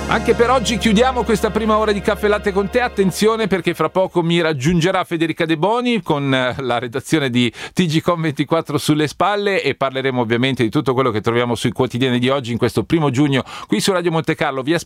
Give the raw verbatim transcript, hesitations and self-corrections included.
Anche per oggi chiudiamo questa prima ora di Caffè Latte con te. Attenzione, perché fra poco mi raggiungerà Federica De Boni con la redazione di T G Com ventiquattro sulle spalle e parleremo ovviamente di tutto quello che troviamo sui quotidiani di oggi in questo primo giugno qui su Radio Monte Carlo. Vi aspetto